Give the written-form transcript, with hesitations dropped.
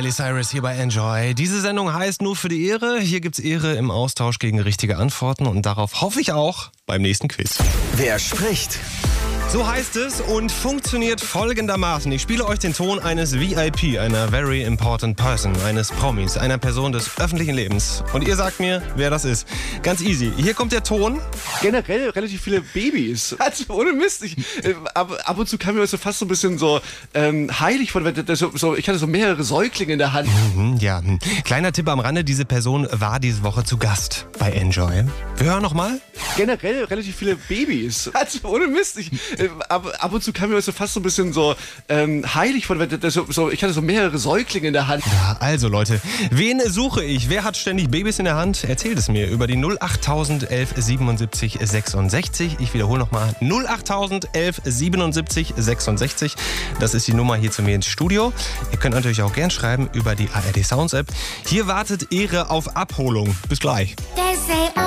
Miley Cyrus hier bei Enjoy. Diese Sendung heißt Nur für die Ehre. Hier gibt's Ehre im Austausch gegen richtige Antworten und darauf hoffe ich auch beim nächsten Quiz. Wer spricht? So heißt es und funktioniert folgendermaßen. Ich spiele euch den Ton eines VIP, einer Very Important Person, eines Promis, einer Person des öffentlichen Lebens. Und ihr sagt mir, wer das ist. Ganz easy. Hier kommt der Ton. Generell relativ viele Babys. Also ohne Mist. Ab und zu kam mir das so fast so ein bisschen so heilig vor. Ich hatte so mehrere Säuglinge in der Hand. Ja, kleiner Tipp am Rande. Diese Person war diese Woche zu Gast bei Enjoy. Wir hören nochmal. Generell relativ viele Babys. Also ohne Mist. Ab und zu kam mir das so fast so ein bisschen so heilig vor. Ich hatte so mehrere Säuglinge in der Hand. Ja, also Leute, wen suche ich? Wer hat ständig Babys in der Hand? Erzählt es mir über die 08000 11 77 66. Ich wiederhole nochmal 08000 11 77 66. Das ist die Nummer hier zu mir ins Studio. Ihr könnt natürlich auch gern schreiben über die ARD Sounds App. Hier wartet Ehre auf Abholung. Bis gleich.